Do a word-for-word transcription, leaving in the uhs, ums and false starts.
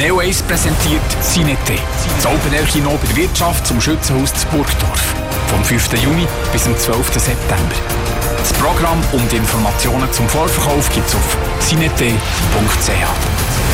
Neo eins präsentiert Cinete, das Open-Air-Kino bei der Wirtschaft zum Schützenhaus zu Burgdorf. Vom fünften Juni bis zum zwölften September. Das Programm und Informationen zum Vorverkauf gibt es auf cinete punkt c h.